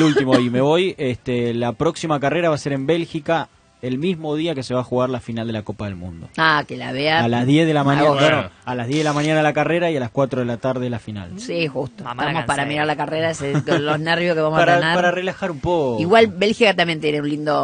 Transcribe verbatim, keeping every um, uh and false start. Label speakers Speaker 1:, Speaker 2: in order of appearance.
Speaker 1: el último y me voy. Este, la próxima carrera va a ser en Bélgica, el mismo día que se va a jugar la final de la Copa del Mundo.
Speaker 2: Ah, que la vea.
Speaker 1: A las diez de la mañana,
Speaker 2: Ah, bueno.
Speaker 1: bueno, a las diez de la mañana la carrera y a las cuatro de la tarde la final.
Speaker 2: Sí, justo.
Speaker 3: Mamá,
Speaker 2: Estamos
Speaker 3: la
Speaker 2: para
Speaker 3: cansé.
Speaker 2: mirar la carrera, ese, con los nervios que vamos a
Speaker 1: Para,
Speaker 2: tener.
Speaker 1: para relajar un poco.
Speaker 2: Igual Bélgica también tiene un lindo